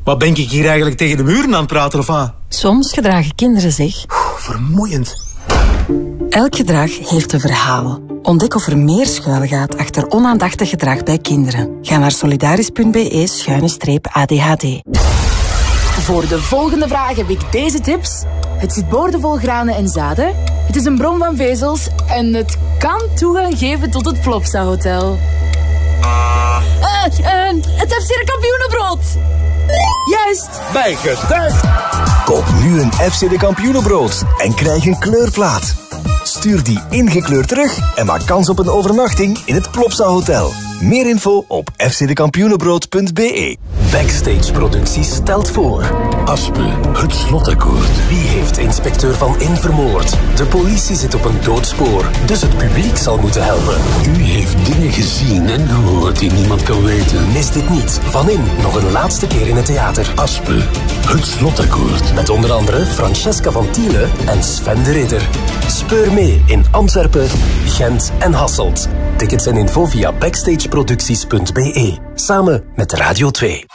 Wat ben ik hier eigenlijk tegen de muren aan het praten, of wat? Soms gedragen kinderen zich. Vermoeiend. Elk gedrag heeft een verhaal. Ontdek of er meer schuilgaat achter onaandachtig gedrag bij kinderen. Ga naar solidaris.be/ADHD. Voor de volgende vraag heb ik deze tips. Het zit boordevol granen en zaden. Het is een bron van vezels. En het kan toegang geven tot het Plopsa Hotel. Het FC de Kampioenenbrood. Juist. Bij Getuigd. Koop nu een FC de Kampioenenbrood en krijg een kleurplaat. Stuur die ingekleurd terug en maak kans op een overnachting in het Plopsa Hotel. Meer info op fcdekampioenenbrood.be. Backstage Producties stelt voor... Aspe, het slotakkoord. Wie heeft inspecteur Van In vermoord? De politie zit op een doodspoor, dus het publiek zal moeten helpen. U heeft dingen gezien en gehoord die niemand kan weten. Mis dit niet. Van In nog een laatste keer in het theater. Aspe, het slotakkoord. Met onder andere Francesca van Tiele en Sven de Ridder. Speur mee in Antwerpen, Gent en Hasselt. Tickets en info via backstageproducties.be. Samen met Radio 2.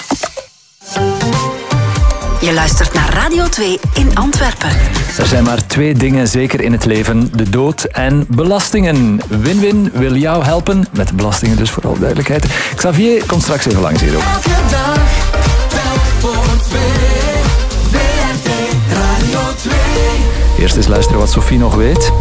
Je luistert naar Radio 2 in Antwerpen. Er zijn maar 2 dingen zeker in het leven. De dood en belastingen. Win-Win wil jou helpen. Met de belastingen dus, voor alle duidelijkheid. Xavier komt straks even langs hier ook. Elke dag, telk voor 2. WRT Radio 2. Eerst eens luisteren wat Sophie nog weet.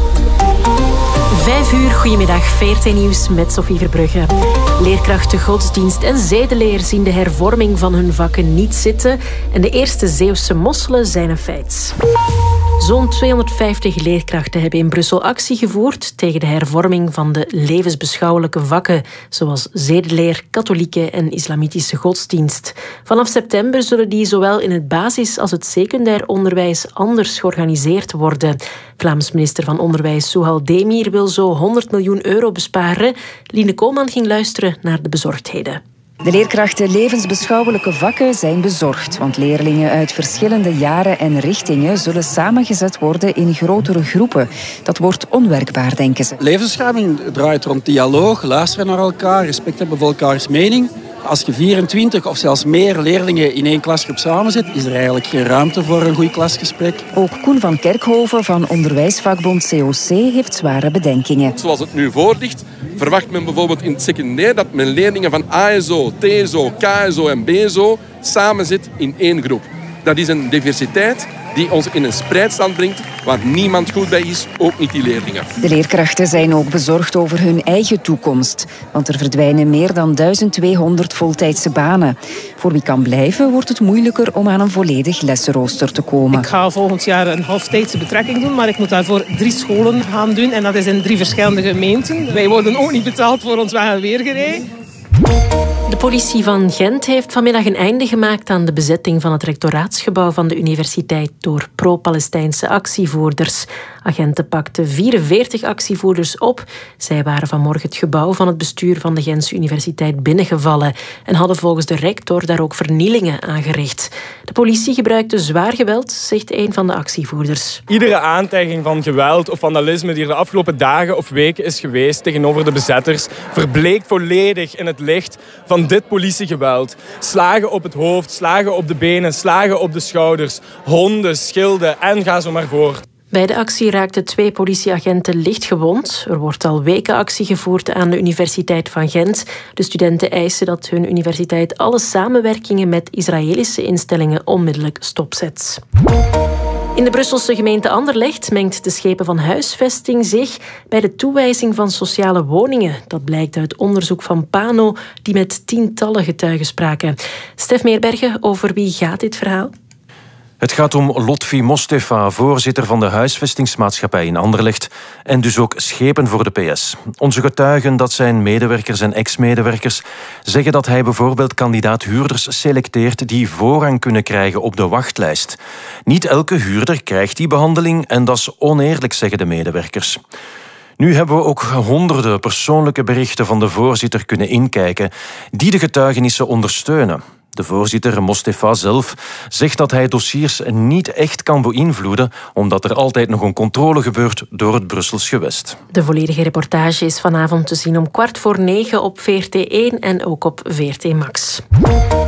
5 uur, goedemiddag, VRT Nieuws met Sophie Verbrugge. Leerkrachten godsdienst en zedeleer zien de hervorming van hun vakken niet zitten en de eerste Zeeuwse mosselen zijn een feit. Zo'n 250 leerkrachten hebben in Brussel actie gevoerd tegen de hervorming van de levensbeschouwelijke vakken, zoals zedeleer, katholieke en islamitische godsdienst. Vanaf september zullen die zowel in het basis- als het secundair onderwijs anders georganiseerd worden. Vlaams minister van Onderwijs Souhal Demir wil zo 100 miljoen euro besparen. Line Koolman ging luisteren naar de bezorgdheden. De leerkrachten levensbeschouwelijke vakken zijn bezorgd, want leerlingen uit verschillende jaren en richtingen zullen samengezet worden in grotere groepen. Dat wordt onwerkbaar, denken ze. Levensbeschouwing draait rond dialoog, luisteren naar elkaar, respect hebben voor elkaars mening. Als je 24 of zelfs meer leerlingen in één klasgroep samenzet, is er eigenlijk geen ruimte voor een goed klasgesprek. Ook Koen van Kerkhoven van onderwijsvakbond COC heeft zware bedenkingen. Zoals het nu voor ligt, verwacht men bijvoorbeeld in het secundair dat men leerlingen van ASO, TSO, KSO en BSO samenzet in één groep. Dat is een diversiteit die ons in een spreidstand brengt waar niemand goed bij is, ook niet die leerlingen. De leerkrachten zijn ook bezorgd over hun eigen toekomst. Want er verdwijnen meer dan 1200 voltijdse banen. Voor wie kan blijven, wordt het moeilijker om aan een volledig lessenrooster te komen. Ik ga volgend jaar een halftijdse betrekking doen, maar ik moet daarvoor 3 scholen gaan doen. En dat is in 3 verschillende gemeenten. Wij worden ook niet betaald voor ons weg- en weergerij. De politie van Gent heeft vanmiddag een einde gemaakt aan de bezetting van het rectoraatsgebouw van de universiteit door pro-Palestijnse actievoerders. Agenten pakten 44 actievoerders op. Zij waren vanmorgen het gebouw van het bestuur van de Gentse Universiteit binnengevallen en hadden volgens de rector daar ook vernielingen aangericht. De politie gebruikte zwaar geweld, zegt een van de actievoerders. Iedere aantijging van geweld of vandalisme die er de afgelopen dagen of weken is geweest tegenover de bezetters, verbleekt volledig in het licht van dit politiegeweld. Slagen op het hoofd, slagen op de benen, slagen op de schouders, honden, schilden en ga zo maar voort. Bij de actie raakten 2 politieagenten licht gewond. Er wordt al weken actie gevoerd aan de Universiteit van Gent. De studenten eisen dat hun universiteit alle samenwerkingen met Israëlische instellingen onmiddellijk stopzet. In de Brusselse gemeente Anderlecht mengt de schepen van huisvesting zich bij de toewijzing van sociale woningen. Dat blijkt uit onderzoek van Pano, die met tientallen getuigen spraken. Stef Meerbergen, over wie gaat dit verhaal? Het gaat om Lotfi Mostefa, voorzitter van de huisvestingsmaatschappij in Anderlecht en dus ook schepen voor de PS. Onze getuigen, dat zijn medewerkers en ex-medewerkers, zeggen dat hij bijvoorbeeld kandidaat-huurders selecteert die voorrang kunnen krijgen op de wachtlijst. Niet elke huurder krijgt die behandeling en dat is oneerlijk, zeggen de medewerkers. Nu hebben we ook honderden persoonlijke berichten van de voorzitter kunnen inkijken die de getuigenissen ondersteunen. De voorzitter, Mostefa zelf, zegt dat hij dossiers niet echt kan beïnvloeden, omdat er altijd nog een controle gebeurt door het Brussels gewest. De volledige reportage is vanavond te zien om 20:15 op VRT1 en ook op VRT Max.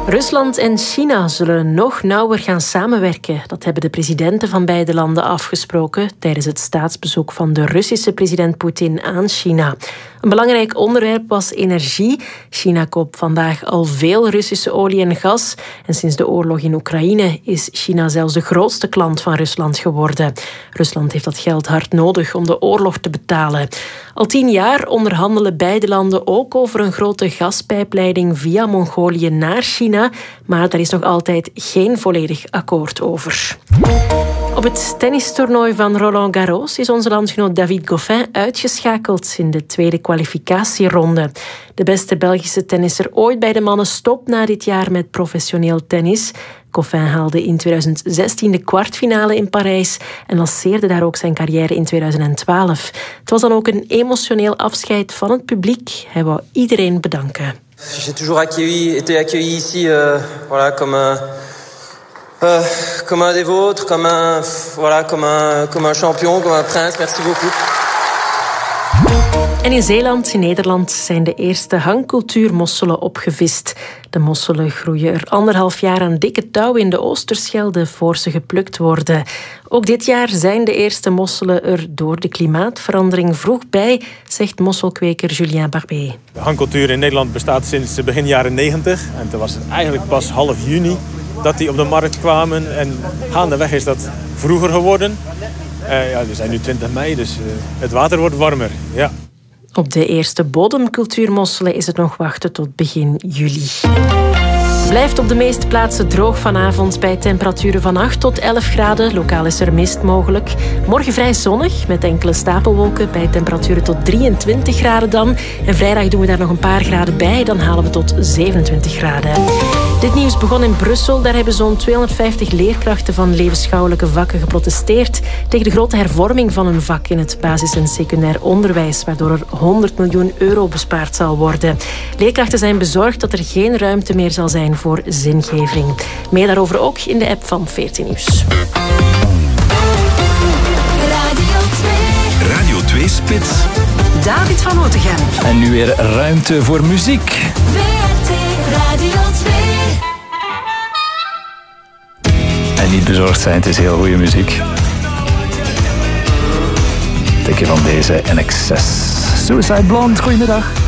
Rusland en China zullen nog nauwer gaan samenwerken. Dat hebben de presidenten van beide landen afgesproken tijdens het staatsbezoek van de Russische president Poetin aan China. Een belangrijk onderwerp was energie. China koopt vandaag al veel Russische olie en gas. En sinds de oorlog in Oekraïne is China zelfs de grootste klant van Rusland geworden. Rusland heeft dat geld hard nodig om de oorlog te betalen. Al 10 jaar onderhandelen beide landen ook over een grote gaspijpleiding via Mongolië naar China. Maar daar is nog altijd geen volledig akkoord over. Op het tennistoernooi van Roland Garros is onze landgenoot David Goffin uitgeschakeld in de tweede kwalificatieronde. De beste Belgische tennisser ooit bij de mannen stopt na dit jaar met professioneel tennis. Goffin haalde in 2016 de kwartfinale in Parijs en lanceerde daar ook zijn carrière in 2012. Het was dan ook een emotioneel afscheid van het publiek. Hij wou iedereen bedanken. J'ai toujours été accueilli ici voilà, comme un des vôtres, comme un champion, comme un prince. Merci beaucoup. En in Zeeland, in Nederland, zijn de eerste hangcultuurmosselen opgevist. De mosselen groeien er 1,5 jaar aan dikke touw in de Oosterschelde voor ze geplukt worden. Ook dit jaar zijn de eerste mosselen er door de klimaatverandering vroeg bij, zegt mosselkweker Julien Barbé. De hangcultuur in Nederland bestaat sinds begin jaren 90. En toen was het eigenlijk pas half juni dat die op de markt kwamen. En gaandeweg is dat vroeger geworden. We zijn nu 20 mei, dus het water wordt warmer. Ja. Op de eerste bodemcultuurmosselen is het nog wachten tot begin juli. Blijft op de meeste plaatsen droog vanavond bij temperaturen van 8 tot 11 graden. Lokaal is er mist mogelijk. Morgen vrij zonnig met enkele stapelwolken bij temperaturen tot 23 graden dan. En vrijdag doen we daar nog een paar graden bij. Dan halen we tot 27 graden. Dit nieuws begon in Brussel. Daar hebben zo'n 250 leerkrachten van levensschouwelijke vakken geprotesteerd tegen de grote hervorming van een vak in het basis- en secundair onderwijs, waardoor er 100 miljoen euro bespaard zal worden. Leerkrachten zijn bezorgd dat er geen ruimte meer zal zijn voor zingeving. Meer daarover ook in de app van 14 Nieuws. Radio 2 Spits. David van Otegem. En nu weer ruimte voor muziek. VRT Radio 2. En niet bezorgd zijn, het is heel goede muziek. Tikje van deze NXS. Suicide Blonde, goedemiddag.